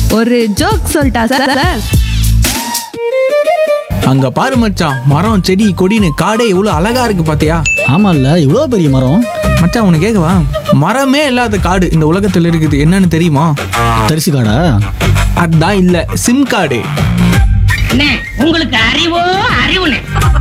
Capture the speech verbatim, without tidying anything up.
ஒரு ஜோக் சொல்லிட்டா sir sir. அங்க பாரு மச்சான், மரம் செடி கொடின்னு காடே இவ்வளவு அழகா இருக்கு பாத்தியா? ஆமால்ல, இவ்வளோ பெரிய மரம். மச்சான் உனக்கு கேட்கவா, மரமே இல்லாத காடு இந்த உலகத்துல இருக்குது, என்னன்னு தெரியுமா? தரிசு காடா? அதான் இல்ல, சிம் கார்டு. உங்களுக்கு அறிவோ அறிவுனே